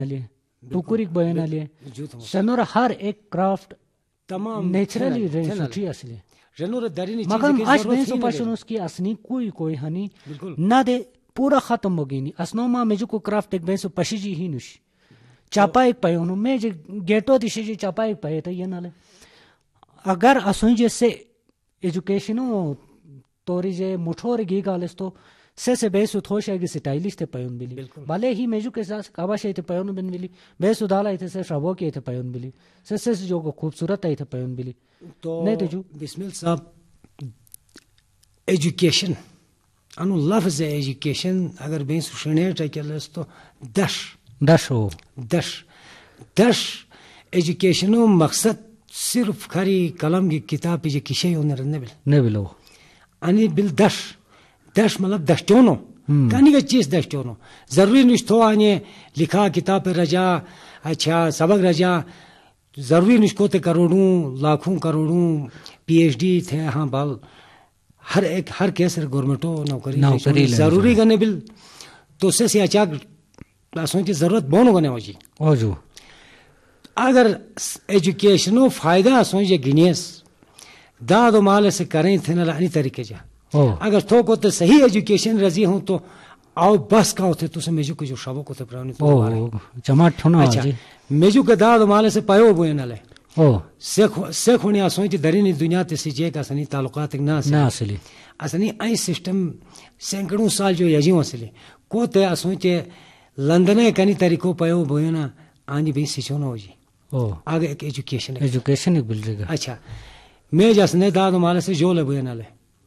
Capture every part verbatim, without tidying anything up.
لیے ٹوکریک بیان لیے سنور ہر ایک کرافٹ تمام نیچرلی رہی اصلی رنور درینی مگر اش میں سو پاشنوس کی اسنی کوئی کوئی ہنی نہ دے پورا ختم ہو گئی اسنو ما میجو کو کرافٹ ایک بینسو پشی جی ہی نش چاپا ایک پایو نو میں گیٹو دشی جی چاپا ایک پایے تا یہ نالے اگر اسویں جیسے ایجوکیشنو توری جے مٹھور گی گالس تو سے سے بیسو تھوش ہے کہ سٹائلش تے پیون بلی بھلے ہی میجو کے ساتھ کعبہ شے تے پیون بن بلی بیسو دالا تے سے شابو کے تے پیون بلی سے سے جو خوبصورت ہے تے پیون بلی تو نہیں تو جو بسم اللہ صاحب ایجوکیشن انو لفظ ایجوکیشن اگر بیسو شنیٹ ہے کہ تو دش دش ہو دش دش ایجوکیشنو مقصد صرف خری قلم کی کتاب پہ کشے ہونے رہنے بل نہیں بلو انی بل دش دش مطلب دشٹونو کانی کا چیز دشٹونو ضروری نہیں تو آنے لکھا کتاب پہ رجا اچھا سبق رجا ضروری نہیں کو تے کروڑوں لاکھوں کروڑوں پی ایچ ڈی تھے ہاں بال ہر ایک ہر کیسر گورنمنٹو نوکری ضروری گنے بل تو سے سے اچھا سوچ ضرورت بونو گنے ہو جی او جو اگر ایجوکیشنو فائدہ سوچے گنیس داد و مال سے کریں تھے نہ انی طریقے جا اگر تو کو تو صحیح ایجوکیشن رضی ہوں تو آؤ بس کا ہوتے تو سے میجو کو جو شابو کو تے پراونی تو جماعت ہونا اچھا میجو کے داد و مال سے پایو بوئے نہ لے او سیکھ سیکھ ہونے سوچ درینی دنیا تے سی جے کا سنی تعلقات نہ نہ اصلی اسنی ای سسٹم سینکڑوں سال جو یجیوں اصلی کو تے سوچے لندن کنی طریقوں پایو بوئے نہ آنی بھی سچونا ہو جی او آگے ایک ایجوکیشن ایجوکیشن ایک بل جگہ اچھا میں جسنے داد مال سے جو لبوئے نہ لے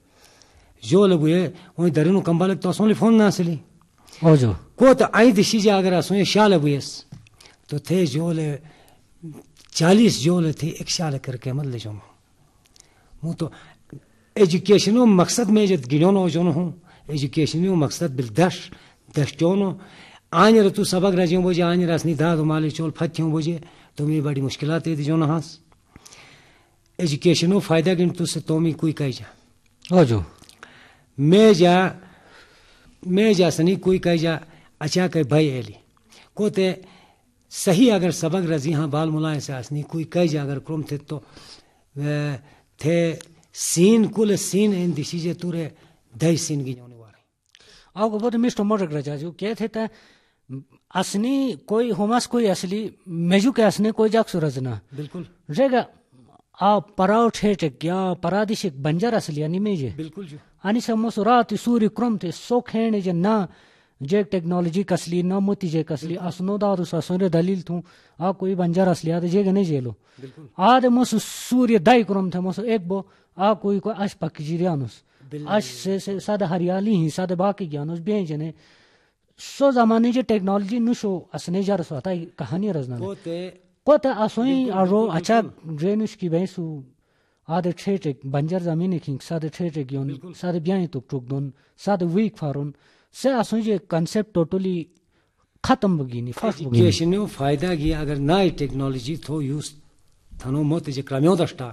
جو لبوئے وہی درینو کمبالک تو اسولی فون نہ سلی او جو کو تو آئی دشی جا اگر اسویں شاہ لبوئیس تو تھے جو لے چالیس جو لے تھے ایک شاہ لے کر کے عمل لے جو مو تو ایجوکیشنو مقصد میں جد گنونو جو ہوں ایجوکیشنو مقصد بالدش دشٹونو آنی رتو سبق رجیوں بوجھے آنی رسنی داد و مالی چول پھتیوں بوجھے تو میں بڑی مشکلات ہے جو نہ ہاس ایجوکیشنو فائدہ گن تو سے تو میں کوئی کہی جا او جو میں جا میں جا سنی کوئی کہی جا اچھا کہ بھائی ایلی کو تے صحیح اگر سبق رضی ہاں بال ملائے سے اسنی کوئی کہی جا اگر کرم تھے تو تھے سین کل سین ان دشی جے تورے دائی سین گی جونے وارے آو کو بہت مسٹر موٹر رجا جو کہے تھے تا اسنی کوئی ہوماس کوئی اصلی میجو کے اسنی کوئی جاک سورزنا بالکل جگہ آ پراو ٹھیٹک گیا پرادش ایک بنجر اصلی یعنی میجے بالکل جو آنی سمو سراتی سوری کرم تھے سو کھینے جے نا جے ٹیکنالوجی کسلی نا موتی جے کسلی اسنو دارو سا سوری دلیل تھوں آ کوئی بنجر اصلی آدھے جے گنے جے لو آدھے موسو سوری دائی کرم تھے موسو ایک بو آ کوئی کوئی اش پک جیریانوس اش سے سے سادہ ہریالی ہی سادہ باقی گیانوس بین جنے سو زمانے جے ٹیکنالوجی نشو اسنے جا رسو آتا کہانی رزنا کو تے اسویں ارو اچھا ڈرینش کی بیسو آدھے ٹھیٹک بنجر زمینی کھنگ سادہ ٹھیٹک گیون سادہ بیائی تک ٹک دون سادہ ویک فارون سے اسویں جے کنسپٹ ٹوٹلی ختم بگینی فاش بگینی ایجوکیشنو فائدہ گیا اگر نائی ٹیکنالوجی تھو یوز تھنو موت جے کرمیوں دشتا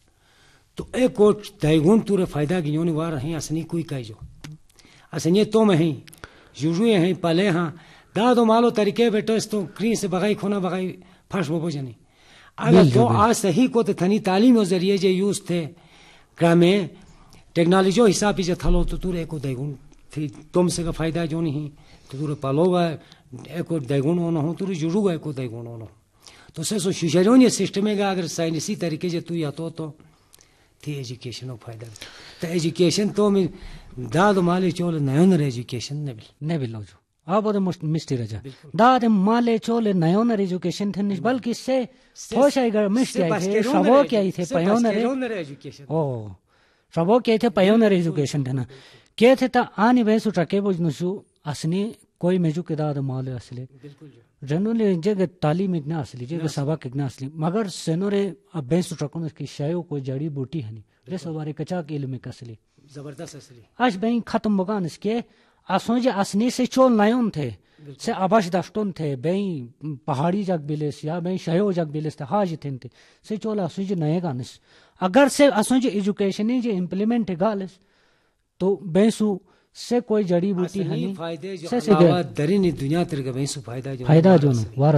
تو ایک کوٹ دائیگون تورے فائدہ گیونی وار ہیں اسنی کوئی کہی جو اسنی تو میں ہیں یوجوئے ہیں پالے ہاں دادو مالو طریقے بیٹو اس تو کرین سے بغائی کھونا بغائی پھاش بو جنی اگر تو آج صحیح کو تے تھنی تعلیم و ذریعے جے یوز تھے گرامے ٹیکنالوجی حساب جے تھلو تو تورے کو دائیگون تھی تم سے کا فائدہ جو نہیں تو تورے پالو گا ایک دائیگون ہونا ہوں تورے جڑو گا ایک دائیگون ہونا تو سے سو شجرون یہ سسٹم ہے گا اگر سائنسی طریقے جے تو یا تو تو تھی ایجوکیشن ہو فائدہ تو ایجوکیشن تو میں داد مالی چول نیونر ایجوکیشن نبل نبل جو آب اور مسٹی رجا داد مالے چولے نیونر ایجوکیشن تھے بلکہ سے ہوش آئی گر مسٹی آئی تھے شبو کی آئی تھے پیونر ایجوکیشن او شبو کی آئی تھے پیونر ایجوکیشن تھے نا کیا تھے تا آنی بھیسو ٹرکے بوجھ نشو اسنی کوئی میجو کے داد مالے اصلی جنولی جگہ تعلیم اگنا اصلی جگہ سبق اگنا اصلی مگر سنورے اب بینسو ٹرکون اس کی شایو کوئی جڑی بوٹی ہنی جیسا بارے کچا کے علم ایک اصلی زبردست اصلی آج بین ختم بگان اس کے اسوں جے اسنی سے چول نایون تھے سے آباش داشتون تھے بین پہاڑی جگ بیلیس یا بین شایو جگ بیلیس تھے حاج تھے تھے سے چول اسوں جے نئے گانس اگر سے اسوں جے ایجوکیشنی جے امپلیمنٹ گالس تو بینسو سے کوئی جڑی بوٹی ہنی فائدے جو علاوہ درینی دنیا ترگا بینسو فائدہ جو فائدہ جو